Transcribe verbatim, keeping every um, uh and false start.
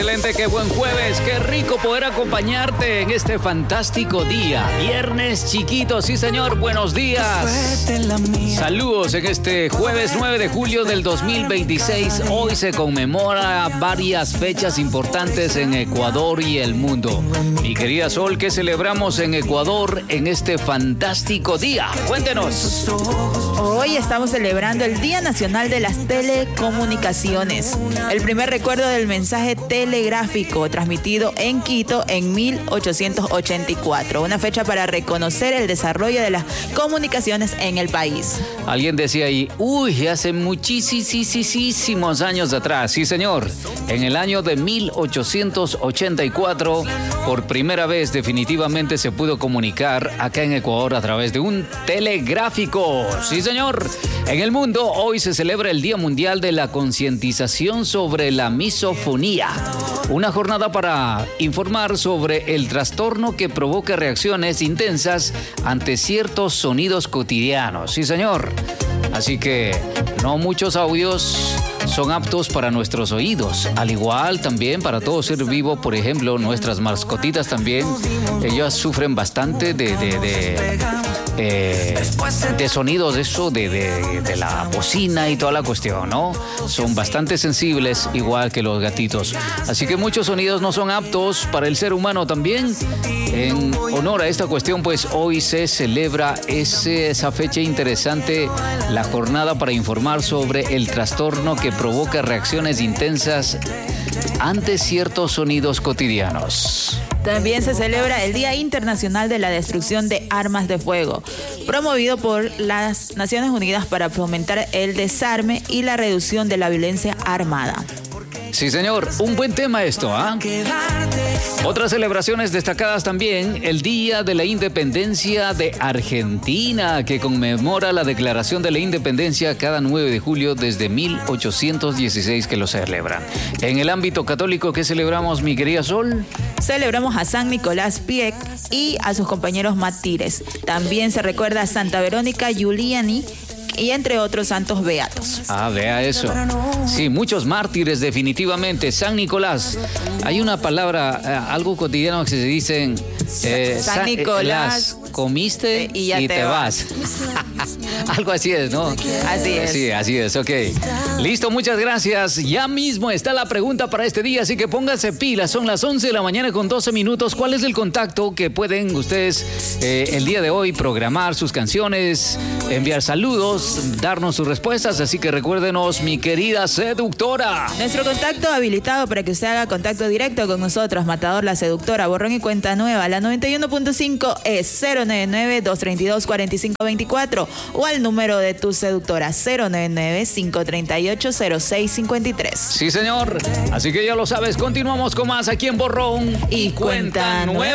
Excelente, qué buen jueves, qué rico poder acompañarte en este fantástico día. Viernes chiquito, sí señor, buenos días. Saludos en este jueves nueve de julio del dos mil veintiséis. Hoy se conmemora varias fechas importantes en Ecuador y el mundo. Mi querida Sol, ¿qué celebramos en Ecuador en este fantástico día? Cuéntenos. Hoy estamos celebrando el Día Nacional de las Telecomunicaciones, el primer recuerdo del mensaje telegráfico transmitido en Quito en mil ochocientos ochenta y cuatro, una fecha para reconocer el desarrollo de las comunicaciones en el país. Alguien decía ahí, uy, hace muchísimos años atrás. Sí, señor, en el año de mil ochocientos ochenta y cuatro, por primera vez definitivamente se pudo comunicar acá en Ecuador a través de un telegráfico. Sí, señor. En el mundo, hoy se celebra el Día Mundial de la Concientización sobre la Misofonía, una jornada para informar sobre el trastorno que provoca reacciones intensas ante ciertos sonidos cotidianos. Sí, señor. Así que no muchos audios son aptos para nuestros oídos. Al igual también para todo ser vivo, por ejemplo, nuestras mascotitas también, ellas sufren bastante de, de, de, eh, de sonidos de eso, de, de, de la bocina y toda la cuestión, ¿no? Son bastante sensibles, igual que los gatitos. Así que muchos sonidos no son aptos para el ser humano también. En honor a esta cuestión, pues hoy se celebra ese, esa fecha interesante, la jornada para informar sobre el trastorno que provoca reacciones intensas ante ciertos sonidos cotidianos. También se celebra el Día Internacional de la Destrucción de Armas de Fuego, promovido por las Naciones Unidas para fomentar el desarme y la reducción de la violencia armada. Sí, señor, un buen tema esto, ¿ah? ¿eh? Otras celebraciones destacadas también, el Día de la Independencia de Argentina, que conmemora la declaración de la independencia cada nueve de julio desde mil ochocientos dieciséis que lo celebran. En el ámbito católico, ¿qué celebramos, mi querida Sol? Celebramos a San Nicolás Pieck y a sus compañeros mártires. También se recuerda a Santa Verónica Giuliani y entre otros santos beatos. Ah, vea eso. Sí, muchos mártires definitivamente. San Nicolás. Hay una palabra, eh, algo cotidiano que se dicen... Eh, San, San Nicolás... Comiste y, ya y te, te vas. vas. Algo así es, ¿no? Así es. Sí, así es, ok. Listo, muchas gracias. Ya mismo está la pregunta para este día, así que pónganse pilas. Son las once de la mañana con doce minutos. ¿Cuál es el contacto que pueden ustedes eh, el día de hoy programar sus canciones, enviar saludos, darnos sus respuestas? Así que recuérdenos, mi querida seductora. Nuestro contacto habilitado para que usted haga contacto directo con nosotros, Matador la Seductora, borrón y cuenta nueva. La noventa y uno punto cinco es cero nueve nueve, dos tres dos, cuatro cinco dos cuatro o al número de tu seductora cero nueve nueve, cinco tres ocho, cero seis cinco tres. Sí, señor. Así que ya lo sabes, continuamos con más aquí en Borrón y Cuenta Nueva.